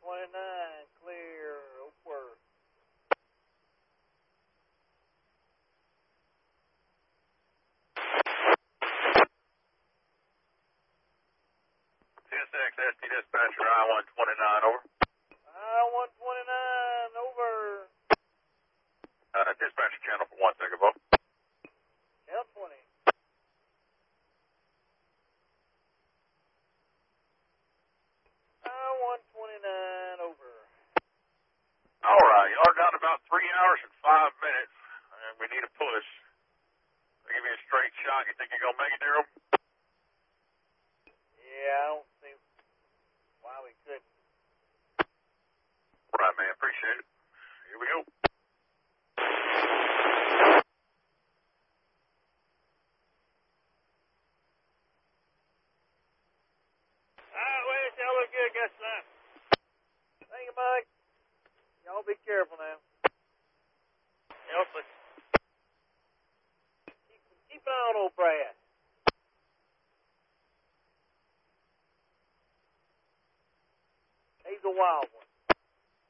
clear, over. 10-6, SD dispatcher, I-129, over. I-129, over. Dispatcher channel for 1 second, Bo. Channel 20. I-129, over. All right, y'all are down to about 3 hours and 5 minutes, and we need a push. I'll give you a straight shot. You think you're going to make it, Daryl? Yeah, I don't see why we couldn't. All right, man. Appreciate it. Here we go. Well, y'all look good, guess not. Thank you, Mike. Y'all be careful now. Elsie. Keep an eye on old Brad. He's a wild one.